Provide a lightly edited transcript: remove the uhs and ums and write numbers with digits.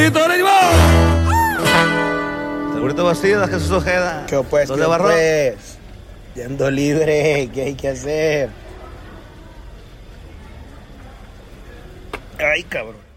grito de ánimo. Segurito vacío, Jesús Ojeda. ¿Qué pues? ¿Dónde ¿Qué barró? pues? Yendo libre, ¿qué hay que hacer? Ay, cabrón.